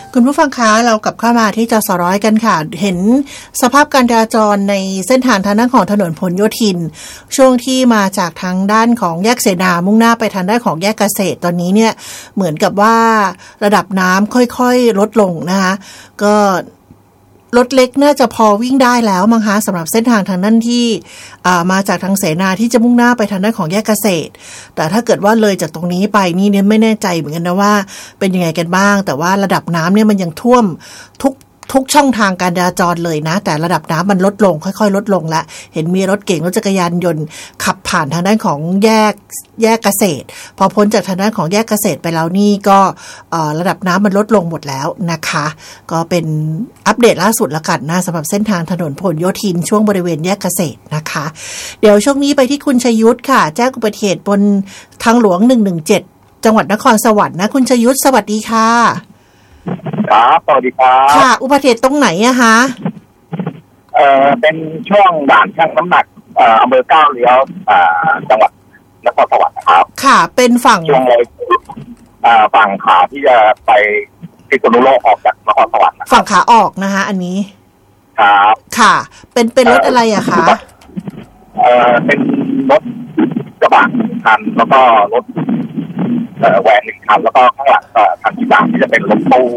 คุณผู้ฟังคะเรากลับเข้ามาที่จสร้อยกันค่ะเห็นสภาพการจราจรในเส้นทางทางด้านของถนนพหลโยธินช่วงที่มาจากทางด้านของแยกเสนามุ่งหน้าไปทางด้านของแยกเกษตรตอนนี้เนี่ยเหมือนกับว่าระดับน้ำค่อยๆลดลงนะคะก็รถเล็กน่าจะพอวิ่งได้แล้วมั้งคะสำหรับเส้นทางทางด้านที่มาจากทางเสนาที่จะมุ่งหน้าไปทางด้านของแยกเกษตรแต่ถ้าเกิดว่าเลยจากตรงนี้ไปนี่เนี่ยไม่แน่ใจเหมือนกันนะว่าเป็นยังไงกันบ้างแต่ว่าระดับน้ำเนี่ยมันยังท่วมทุกช่องทางการจราจรเลยนะแต่ระดับน้ำมันลดลงค่อยๆลดลงละเห็นมีรถเก๋งรถจักรยานยนต์ขับผ่านทางด้านของแยกเกษตรพอพ้นจากทางด้านของแยกเกษตรไปแล้วนี่ก็ระดับน้ำมันลดลงหมดแล้วนะคะก็เป็นอัปเดตล่าสุดละกันนะสำหรับเส้นทางถนนพหลโยธินช่วงบริเวณแยกเกษตรนะคะเดี๋ยวช่วงนี้ไปที่คุณชยุทธค่ะแจ้งอุบัติเหตุบนทางหลวง117จังหวัดนครสวรรค์นะคุณชยุทธสวัสดีค่ะครับสวัสดีครับค่ะอุบัติเหตุตรงไหนอะคะเป็นช่วงด่านชั่งน้ำหนักอำเภอก้าวเลี้ยวจังหวัดนครสวรรค์นะครับค่ะเป็นฝั่งช่วงเลยฝั่งขาที่จะไปพิษณุโลกออกจากนครสวรรค์ฝั่งขาออกนะคะอันนี้ครับค่ะเป็นรถอะไรอะคะเป็นรถกระบะคันแล้วก็รถแวน1คันแล้วก็ข้างหลังคันที่3ที่จะเป็นรถตู้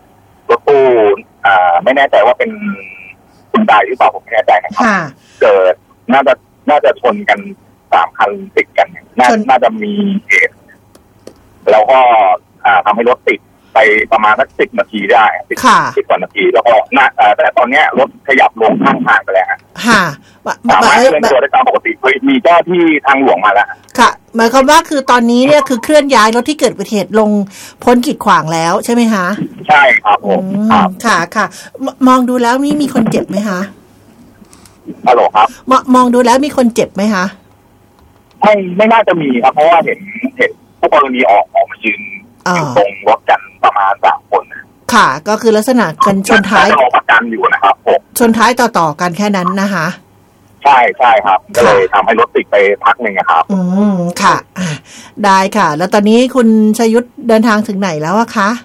ไม่แน่ใจว่าเป็นคุณใดหรือเปล่าผมไม่แน่ใจนะครับเกิดน่าจะชนกัน3คันติดกันน่าจะมีเหตุแล้วก็ทำให้รถติดไปประมาณสัก10 นาทีได้10 กว่านาทีแล้วก็แต่ตอนนี้รถขยับลงข้างทางไปแล้วค่ะสามารถเคลื่อนตัวได้ตามปกติมีเจ้าที่ทางหลวงมาแล้วค่ะหมายความว่าคือตอนนี้เนี่ยคือเคลื่อนย้ายรถที่เกิดอุบัติเหตุลงพ้นกีดขวางแล้วใช่ไหมคะใช่ครับผมค่ะมองดูแล้วมีคนเจ็บไหมคะฮัลโหลครับมองดูแล้วมีคนเจ็บไหมคะไม่น่าจะมีครับเพราะว่าเห็นผู้กรณีออกมายืนตรงรถกันประมาณ3 คนค่ะก็คือลักษณะกันชนท้ายรอประกันอยู่นะครับผมชนท้ายต่อกันแค่นั้นนะคะใช่ครับก็เลยทำให้รถติดไปพักหนึ่งครับค่ะได้ค่ะแล้วตอนนี้คุณชยุทธเดินทางถึงไหนแล้วอะคะ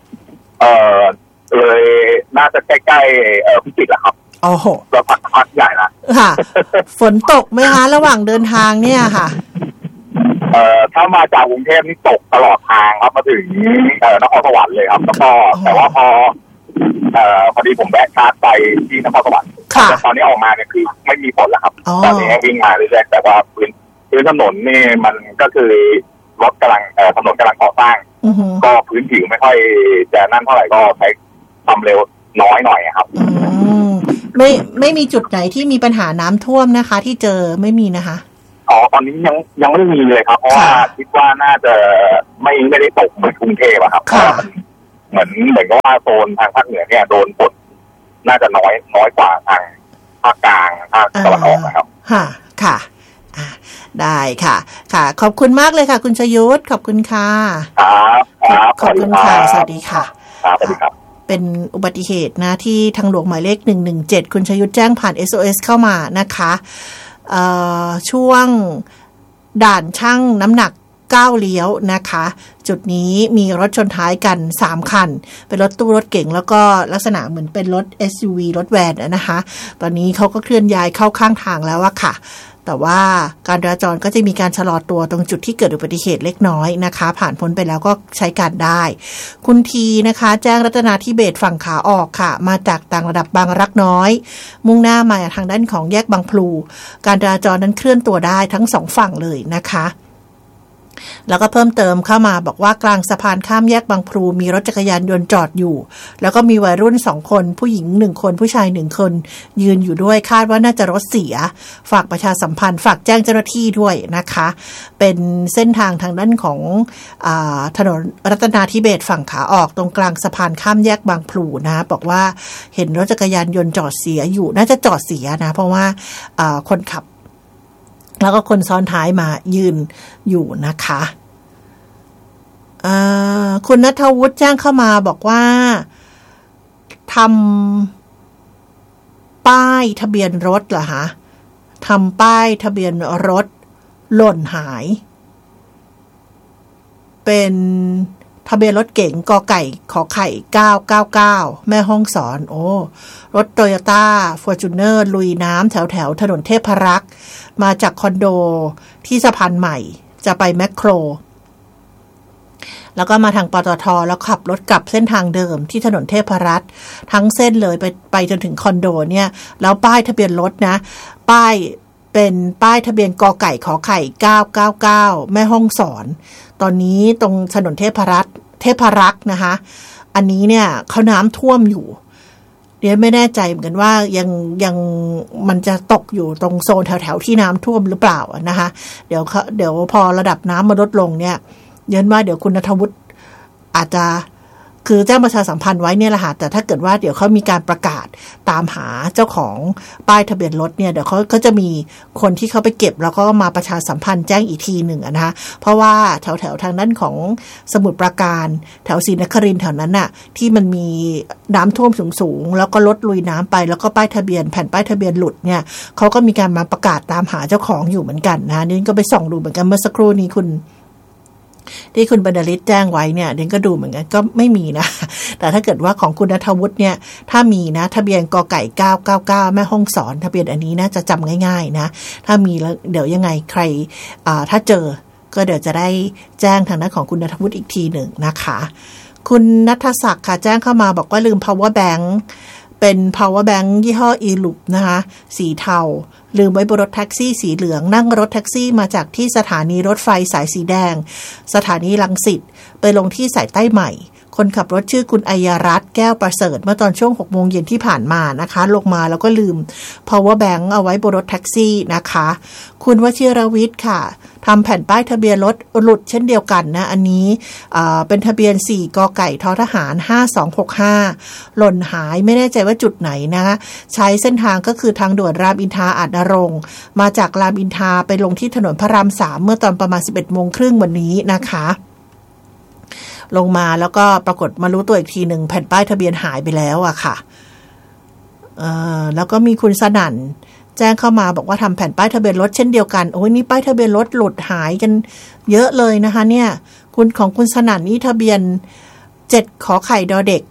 เลยน่าจะใกล้ๆพิจิตรแล้วครับโอ้โหเราพักใหญ่ละค่ะฝนตกไหมคะระหว่างเดินทางเนี่ยค่ะถ้ามาจากกรุงเทพนี่ตกตลอดทางครับมาถึงนครสวรรค์เลยครับแล้วก็แต่ว่าพอดีผมแวะชาร์จไปที่นครสวรรค์แต่ตอนนี้ออกมาเนี่ยคือไม่มีฝนแล้วครับตอนนี้วิ่งมาเรื่อยๆแต่ว่าพื้นถนนนี่มันก็คือรถกำลังถนนกำลังก่อสร้างก็พื้นผิวไม่ค่อยจะนั่นเท่าไหร่ก็ใช้ความเร็วน้อยหน่อยครับไม่มีจุดไหนที่มีปัญหาน้ำท่วมนะคะที่เจอไม่มีนะคะตอนนี้ยังไม่มีเลยครับเพราะว่าคิดว่าน่าจะไม่ได้ตกเหมือนกรุงเทพอะครับเพราะมันเหมือนกับว่าโซนทางภาคเหนือเนี่ยโดนฝนน่าจะน้อยกว่าทางภาคกลางภาคตะวันออกนะครับค่ะได้ค่ะขอบคุณมากเลยค่ะคุณชยุทธขอบคุณค่ะครับขอบคุณค่ะสวัสดีค่ะสวัสดีครับเป็นอุบัติเหตุนะที่ทางหลวงหมายเลข117คุณชยุทธแจ้งผ่าน SOS เข้ามานะคะช่วงด่านช่างน้ำหนักก้าวเลี้ยวนะคะจุดนี้มีรถชนท้ายกัน3 คันเป็นรถตู้รถเก๋งแล้วก็ลักษณะเหมือนเป็นรถ SUV รถแวนนะคะตอนนี้เขาก็เคลื่อนย้ายเข้าข้างทางแล้วอะค่ะแต่ว่าการจราจรก็จะมีการชะลอตัวตรงจุดที่เกิดอุบัติเหตุเล็กน้อยนะคะผ่านพ้นไปแล้วก็ใช้การได้คุณทีนะคะแจ้งรัตนาธิเบศฝั่งขาออกค่ะมาจากต่างระดับบางรักน้อยมุ่งหน้ามาทางด้านของแยกบางพลูการจราจรนั้นเคลื่อนตัวได้ทั้ง2 ฝั่งเลยนะคะแล้วก็เพิ่มเติมเข้ามาบอกว่ากลางสะพานข้ามแยกบางพลูมีรถจักรยานยนต์จอดอยู่แล้วก็มีวัยรุ่น2 คนผู้หญิง1 คนผู้ชาย1 คนยืนอยู่ด้วยคาดว่าน่าจะรถเสียฝากประชาสัมพันธ์ฝากแจ้งเจ้าหน้าที่ด้วยนะคะเป็นเส้นทางทางด้านของถนนรัตนาธิเบศฝั่งขาออกตรงกลางสะพานข้ามแยกบางพลูนะบอกว่าเห็นรถจักรยานยนต์จอดเสียอยู่น่าจะจอดเสียนะเพราะว่าคนขับแล้วก็คนซ้อนท้ายมายืนอยู่นะคะคุณณัฐวุฒิแจ้งเข้ามาบอกว่าทำป้ายทะเบียนรถเหรอคะทำป้ายทะเบียนรถหล่นหายเป็นทะเบียนรถเก๋งกไก่ขอไข่999แม่ฮ่องสอนโอ้รถโตโยต้าฟอร์จูเนอร์ลุยน้ำแถวถนนเทพรักษ์มาจากคอนโดที่สะพานใหม่จะไปแมคโครแล้วก็มาทางปตท.แล้วขับรถกลับเส้นทางเดิมที่ถนนเทพรัตน์ทั้งเส้นเลยไปจนถึงคอนโดเนี่ยแล้วป้ายทะเบียนรถนะป้ายเป็นป้ายทะเบียนกไก่ขอไข่999แม่ฮ่องสอนตอนนี้ตรงถนนเทพรักษ์นะคะอันนี้เนี่ยเขาน้ำท่วมอยู่เดี๋ยวไม่แน่ใจเหมือนกันว่ายังมันจะตกอยู่ตรงโซนแถวที่น้ำท่วมหรือเปล่านะคะเดี๋ยวพอระดับน้ำมันลดลงเนี่ยเย็นว่าเดี๋ยวคุณณัฐวุฒิอาจจะคือแจ้งประชาสัมพันธ์ไว้เนี่ยแหละค่ะแต่ถ้าเกิดว่าเดี๋ยวเขามีการประกาศตามหาเจ้าของป้ายทะเบียนรถเนี่ยเดี๋ยวเขาก็จะมีคนที่เขาไปเก็บแล้วก็มาประชาสัมพันธ์แจ้งอีกทีหนึ่งนะคะเพราะว่าแถวทางด้านของสมุทรปราการแถวศรีนครินทร์แถวนั้นน่ะที่มันมีน้ำท่วมสูงแล้วก็รถลุยน้ำไปแล้วก็ป้ายทะเบียนแผ่นป้ายทะเบียนหลุดเนี่ยเขาก็มีการมาประกาศตามหาเจ้าของอยู่เหมือนกันนะนี่ก็ไปส่องดูเหมือนกันเมื่อสักครู่นี้ที่คุณบรรลิตแจ้งไว้เนี่ยเดนก็ดูเหมือนกันก็ไม่มีนะแต่ถ้าเกิดว่าของคุณณัฐวุฒิเนี่ยถ้ามีนะทะเบียนกไก่999แม่ฮ่องสอนทะเบียนอันนี้นะจะจำง่ายๆนะถ้ามีแล้วเดี๋ยวยังไงใครถ้าเจอก็เดี๋ยวจะได้แจ้งทางด้านของคุณณัฐวุฒิอีกทีหนึ่งนะคะคุณณัฐศักดิ์ค่ะแจ้งเข้ามาบอกว่าลืม power bank เป็น power bank ยี่ห้อ e-loop นะคะสีเทาลืมไว้บนรถแท็กซี่สีเหลืองนั่งรถแท็กซี่มาจากที่สถานีรถไฟสายสีแดงสถานีรังสิตไปลงที่สายใต้ใหม่คนขับรถชื่อคุณอัยรัตน์แก้วประเสริฐเมื่อตอนช่วง 6 โมงเย็นที่ผ่านมานะคะลงมาแล้วก็ลืม power bank เอาไว้บนรถแท็กซี่นะคะคุณวชิรวิทย์ค่ะทำแผ่นป้ายทะเบียนรถหลุดเช่นเดียวกันนะอันนี้เป็นทะเบียน4กไก่ททหาร5265หล่นหายไม่แน่ใจว่าจุดไหนนะคะใช้เส้นทางก็คือทางด่วนรามอินทราอาจนรงค์มาจากรามอินทราไปลงที่ถนนพระราม3เมื่อตอนประมาณ 11:30 วันนี้นะคะลงมาแล้วก็ปรากฏมารู้ตัวอีกทีหนึ่งแผ่นป้ายทะเบียนหายไปแล้วอะค่ะแล้วก็มีคุณสนั่นแจ้งเข้ามาบอกว่าทำแผ่นป้ายทะเบียนรถเช่นเดียวกันโอ้ยนี่ป้ายทะเบียนรถหลุดหายกันเยอะเลยนะคะเนี่ยของคุณสนั่นนี่ทะเบียน7ขอไข่ดอเด็ก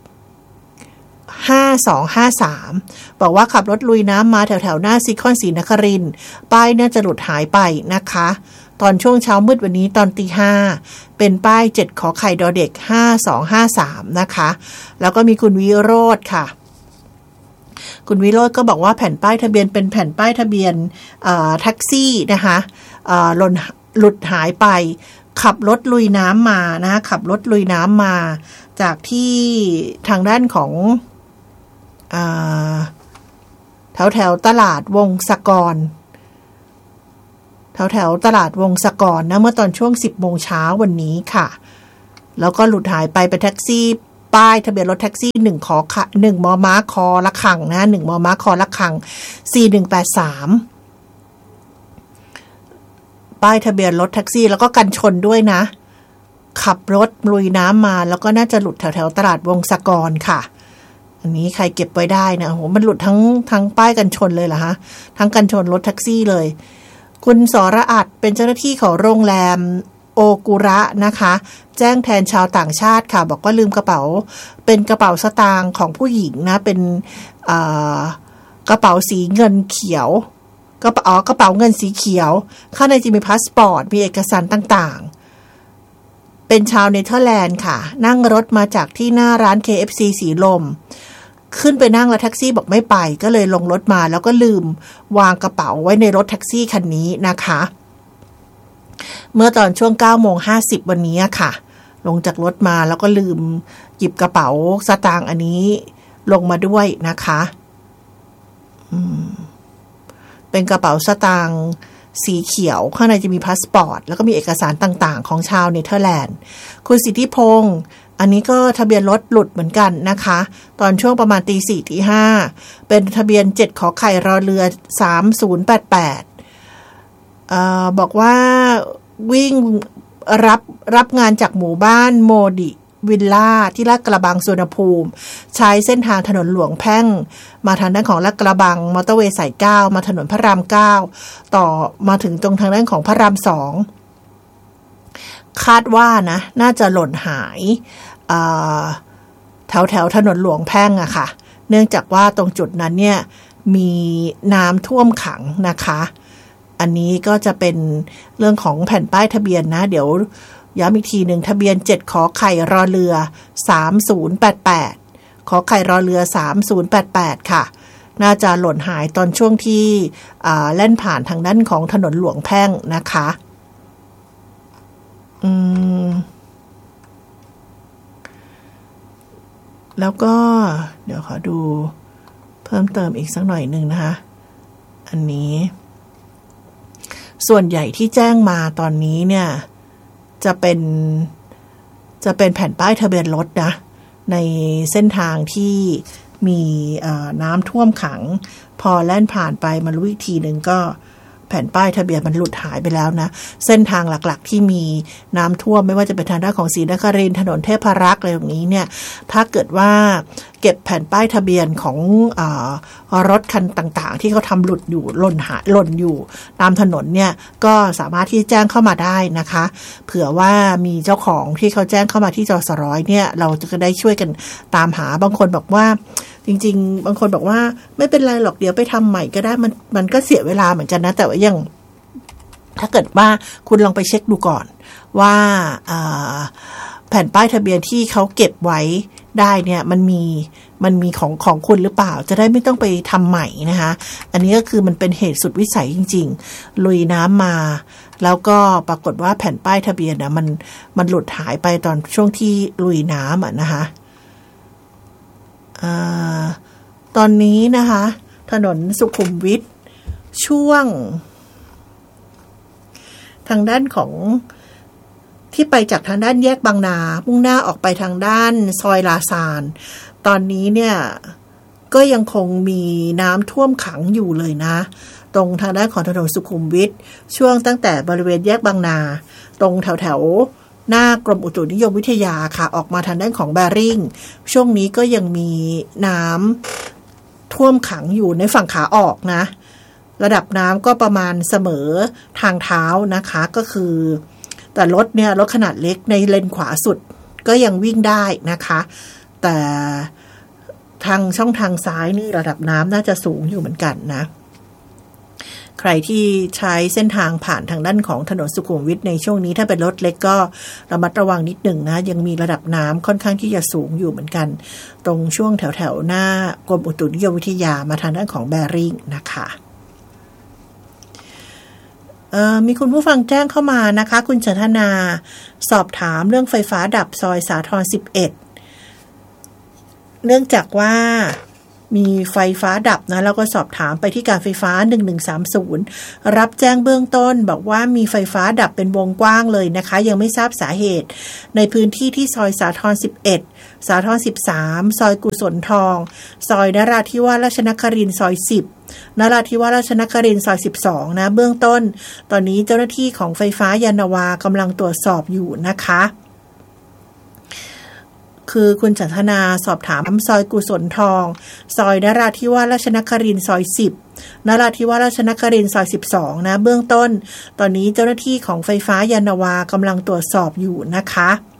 5253บอกว่าขับรถลุยน้ำมาแถวหน้าซิคอนศรีนครินทร์ป้ายน่าจะหลุดหายไปนะคะตอนช่วงเช้ามืดวันนี้ตอน 5:00 เป็นป้าย7ขอไข่ดอเด็ก5253นะคะแล้วก็มีคุณวิโรจน์ค่ะคุณวิโรจน์ก็บอกว่าแผ่นป้ายทะเบียนเป็นแผ่นป้ายทะเบียนแท็กซี่นะคะหลุดหายไปขับรถลุยน้ำมานะขับรถลุยน้ำมาจากที่ทางด้านของแถวตลาดวงศกรแถวตลาดวงศกรนะเมื่อตอนช่วง 10 โมงเช้าวันนี้ค่ะแล้วก็หลุดหายไปเป็นแท็กซี่ป้ายทะเบียนรถแท็กซี่1มมคละคังนะ1มมคละคัง4183ป้ายทะเบียนรถแท็กซี่แล้วก็กันชนด้วยนะขับรถลุยน้ำมาแล้วก็น่าจะหลุดแถวตลาดวงศกรค่ะอันนี้ใครเก็บไว้ได้นะโอ้โหมันหลุดทั้งป้ายกันชนเลยเหรอฮะทั้งกันชนรถแท็กซี่เลยคุณสรอัตเป็นเจ้าหน้าที่ของโรงแรมโอกุระนะคะแจ้งแทนชาวต่างชาติค่ะบอกว่าลืมกระเป๋าเป็นกระเป๋าสตางค์ของผู้หญิงนะเป็นกระเป๋าสีเงินเขียวกระเป๋าเงินสีเขียวข้างในจะมีพาสปอร์ตมีเอกสารต่างๆเป็นชาวเนเธอร์แลนด์ค่ะนั่งรถมาจากที่หน้าร้าน KFC สีลมขึ้นไปนั่งแล้วแท็กซี่บอกไม่ไปก็เลยลงรถมาแล้วก็ลืมวางกระเป๋าไว้ในรถแท็กซี่คันนี้นะคะเมื่อตอนช่วง 9:50 วันนี้ค่ะลงจากรถมาแล้วก็ลืมหยิบกระเป๋าสตางค์อันนี้ลงมาด้วยนะคะเป็นกระเป๋าสตางค์สีเขียวข้างในจะมีพาสปอร์ตแล้วก็มีเอกสารต่างๆของชาวเนเธอร์แลนด์คุณสิทธิพงศ์อันนี้ก็ทะเบียนรถหลุดเหมือนกันนะคะตอนช่วงประมาณ 4:00 ถึง 5:00เป็นทะเบียน7ขอไข่รอเรือ3088บอกว่าวิ่งรับงานจากหมู่บ้านโมดิวิลล่าที่ลาดกระบังสุวรรณภูมิใช้เส้นทางถนนหลวงแพ่งมาทางด้านของลาดกระบังมอเตอร์เวย์สาย9มาถนนพระราม9ต่อมาถึงตรงทางด้านของพระราม2 คาดว่านะน่าจะหล่นหายแถวถนนหลวงแพ่งอะค่ะเนื่องจากว่าตรงจุดนั้นเนี่ยมีน้ำท่วมขังนะคะอันนี้ก็จะเป็นเรื่องของแผ่นป้ายทะเบียนนะเดี๋ยวย้ำอีกทีหนึ่งทะเบียน7ขอไข่รอเรือ3088ขอไข่รอเรือ3088ค่ะน่าจะหล่นหายตอนช่วงที่เล่นผ่านทางด้านของถนนหลวงแพ่งนะคะแล้วก็เดี๋ยวขอดูเพิ่มเติมอีกสักหน่อยหนึ่งนะคะอันนี้ส่วนใหญ่ที่แจ้งมาตอนนี้เนี่ยจะเป็นแผ่นป้ายทะเบียนรถนะในเส้นทางที่มีน้ำท่วมขังพอแล่นผ่านไปมารู้อีกทีหนึ่งก็แผ่นป้ายทะเบียนมันหลุดหายไปแล้วนะเส้นทางหลักๆที่มีน้ำท่วมไม่ว่าจะเป็นทางด้านของศรีนครินทร์ถนนเทพรักษ์อะไรอย่างนี้เนี่ยถ้าเกิดว่าเก็บแผ่นป้ายทะเบียนของรถคันต่างๆที่เขาทำหลุดอยู่หล่นอยู่ตามถนนเนี่ยก็สามารถที่แจ้งเข้ามาได้นะคะเผื่อว่ามีเจ้าของที่เขาแจ้งเข้ามาที่จสร้อยเนี่ยเราจะได้ช่วยกันตามหาบางคนบอกว่าจริงๆบางคนบอกว่าไม่เป็นไรหรอกเดี๋ยวไปทำใหม่ก็ได้มันก็เสียเวลาเหมือนกันนะแต่ว่ายังถ้าเกิดว่าคุณลองไปเช็คดูก่อนว่าแผ่นป้ายทะเบียนที่เขาเก็บไว้ได้เนี่ยมันมีของคุณหรือเปล่าจะได้ไม่ต้องไปทำใหม่นะคะอันนี้ก็คือมันเป็นเหตุสุดวิสัยจริงๆลุยน้ำมาแล้วก็ปรากฏว่าแผ่นป้ายทะเบียนนะมันหลุดหายไปตอนช่วงที่ลุยน้ำนะคะตอนนี้นะคะถนนสุขุมวิทช่วงทางด้านของที่ไปจากทางด้านแยกบางนามุ่งหน้าออกไปทางด้านซอยลาซานตอนนี้เนี่ยก็ยังคงมีน้ำท่วมขังอยู่เลยนะตรงทางด้านของถนนสุขุมวิทช่วงตั้งแต่บริเวณแยกบางนาตรงแถวหน้ากรมอุตุนิยมวิทยาค่ะออกมาทางด้านของแบริ่งช่วงนี้ก็ยังมีน้ำท่วมขังอยู่ในฝั่งขาออกนะระดับน้ำก็ประมาณเสมอทางเท้านะคะก็คือแต่รถขนาดเล็กในเลนขวาสุดก็ยังวิ่งได้นะคะแต่ทางช่องทางซ้ายนี่ระดับน้ำน่าจะสูงอยู่เหมือนกันนะใครที่ใช้เส้นทางผ่านทางด้านของถนนสุขุมวิทในช่วงนี้ถ้าเป็นรถเล็กก็ระมัดระวังนิดหนึ่งนะยังมีระดับน้ำค่อนข้างที่จะสูงอยู่เหมือนกันตรงช่วงแถวหน้ากรมอุตุนิยมวิทยามาทางด้านของแบริ่งนะคะมีคุณผู้ฟังแจ้งเข้ามานะคะคุณชัทนาสอบถามเรื่องไฟฟ้าดับซอยสาทร11เนื่องจากว่ามีไฟฟ้าดับนะแล้วก็สอบถามไปที่การไฟฟ้า1130รับแจ้งเบื้องต้นบอกว่ามีไฟฟ้าดับเป็นวงกว้างเลยนะคะยังไม่ทราบสาเหตุในพื้นที่ที่ซอยสาทร11สาทร13ซอยกุศลทองซอยนราธิวาสราชนครินทร์ซอย10นราธิวาสราชนครินทร์ซอย12นะเบื้องต้นตอนนี้เจ้าหน้าที่ของไฟฟ้ายานนาวากำลังตรวจสอบอยู่นะคะคือคุณจันทนาสอบถามซอยกุศลทองซอยนราธิวาสราชนครินทร์ซอย10นราธิวาสราชนครินทร์ซอย12นะเบื้องต้นตอนนี้เจ้าหน้าที่ของไฟฟ้ายานนาวากำลังตรวจสอบอยู่นะคะ